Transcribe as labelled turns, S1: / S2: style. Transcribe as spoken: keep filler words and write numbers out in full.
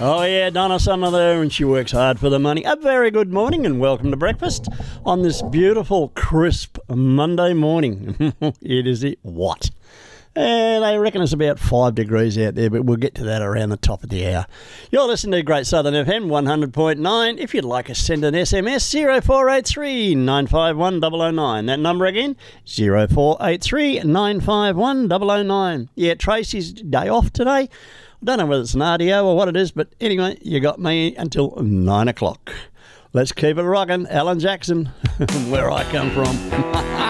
S1: Oh yeah, Donna Summer there, and she works hard for the money. A very good morning and welcome to breakfast on this beautiful, crisp Monday morning. It is it what? And I reckon it's about five degrees out there, but we'll get to that around the top of the hour. You're listening to Great Southern F M one hundred point nine. If you'd like to send an S M S, zero four eight three, nine five one, zero zero nine. That number again, zero four eight three, nine five one, zero zero nine. Yeah, Tracy's day off today. I don't know whether it's an R D O or what it is, but anyway, you got me until nine o'clock. Let's keep it rocking. Alan Jackson, where I come from.